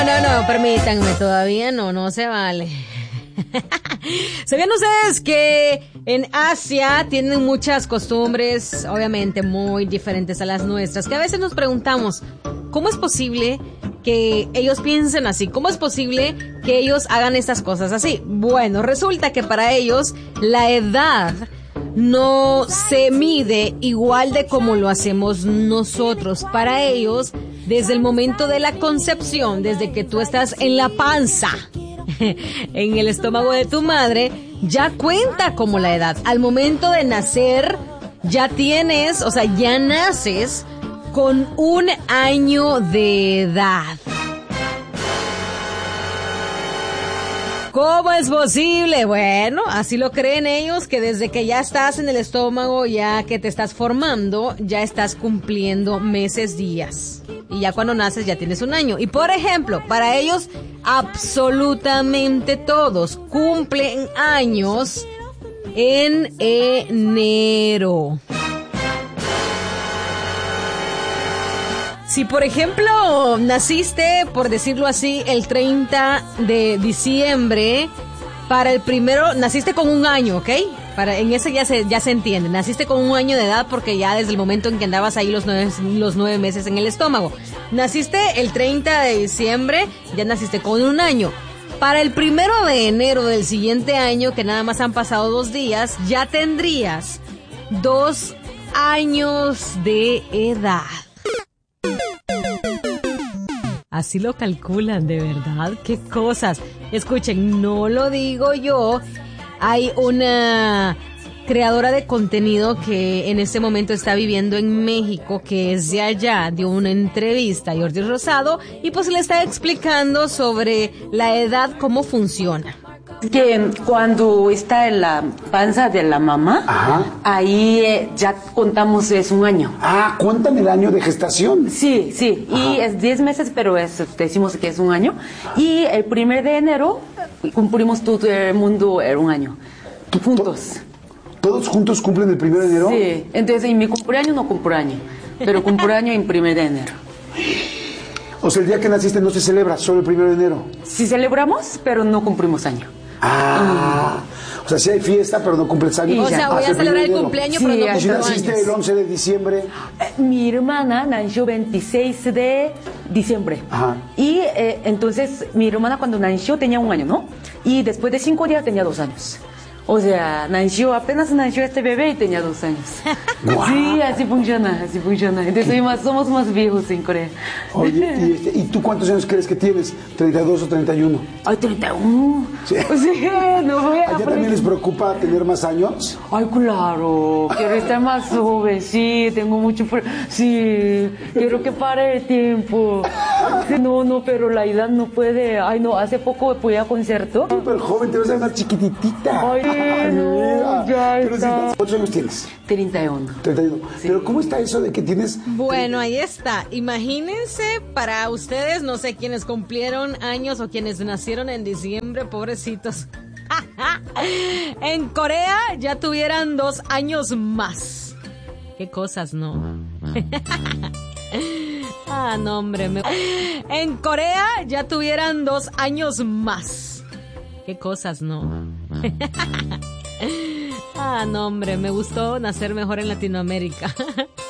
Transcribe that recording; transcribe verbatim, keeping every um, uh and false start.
No, no, permítanme, todavía no, no se vale. ¿Sabían ustedes que en Asia tienen muchas costumbres, obviamente muy diferentes a las nuestras, que a veces nos preguntamos, ¿cómo es posible que ellos piensen así? ¿Cómo es posible que ellos hagan estas cosas así? Bueno, resulta que para ellos la edad no se mide igual de como lo hacemos nosotros. Para ellos, desde el momento de la concepción, desde que tú estás en la panza, en el estómago de tu madre, ya cuenta como la edad. Al momento de nacer, ya tienes, o sea, ya naces con un año de edad. ¿Cómo es posible? Bueno, así lo creen ellos, que desde que ya estás en el estómago, ya que te estás formando, ya estás cumpliendo meses, días. Y ya cuando naces ya tienes un año. Y por ejemplo, para ellos, absolutamente todos cumplen años en enero. Si, por ejemplo, naciste, por decirlo así, el treinta de diciembre, para el primero, naciste con un año, ¿ok? Para, en ese ya se, ya se entiende. Naciste con un año de edad porque ya desde el momento en que andabas ahí los nueve, los nueve meses en el estómago. Naciste el treinta de diciembre, ya naciste con un año. Para el primero de enero del siguiente año, que nada más han pasado dos días, ya tendrías dos años de edad. Así lo calculan, de verdad, qué cosas. Escuchen, no lo digo yo. Hay una creadora de contenido que en este momento está viviendo en México, que es de allá, dio una entrevista a Jordi Rosado y pues le está explicando sobre la edad, cómo funciona. Que cuando está en la panza de la mamá, ajá, ahí eh, ya contamos es un año. Ah, ¿cuentan el año de gestación? Sí, sí, ajá, y es diez meses, pero es, decimos que es un año. Y el primer de enero cumplimos todo el mundo en un año, juntos. ¿Todos juntos cumplen el primero de enero? Sí, entonces en mi cumpleaños no cumpleaños, pero cumpleaños en primer de enero. O sea, el día que naciste no se celebra, solo el primero de enero. Sí celebramos, pero no cumplimos año. Ah, uh. O sea, sí hay fiesta, pero no cumples años. O sea, voy a celebrar el cumpleaños, sí, pero no cumplo años. ¿Y si naciste el once de diciembre? Eh, mi hermana nació veintiséis de diciembre. Ajá. Y eh, entonces, mi hermana cuando nació tenía un año, ¿no? Y después de cinco días tenía dos años. O sea, nació, apenas nació este bebé y tenía dos años. Wow. Sí, así funciona, así funciona. Entonces más, somos más viejos en Corea. Oye, ¿y, este, ¿y tú cuántos años crees que tienes? ¿treinta y dos o treinta y uno? Ay, treinta y uno. Sí. Sí, no voy a... ¿Allá también les preocupa tener más años? Ay, claro, quiero estar más joven, sí, tengo mucho... Sí, quiero que pare el tiempo. No, no, pero la edad no puede... Ay, no, hace poco fui a concierto. Súper joven, te vas a ver más chiquititita. Ay, no, ya pero está. Si, ¿cuántos años tienes? treinta y uno. treinta y uno. Sí. Pero ¿cómo está eso de que tienes...? Bueno, ahí está. Imagínense para ustedes, no sé, quienes cumplieron años o quienes nacieron en diciembre, pobrecitos. En Corea ya tuvieran dos años más. Qué cosas, ¿no? Ah, no, hombre. Me... En Corea ya tuvieran dos años más. Qué cosas, ¿no? Ah, no, hombre, me gustó nacer mejor en Latinoamérica.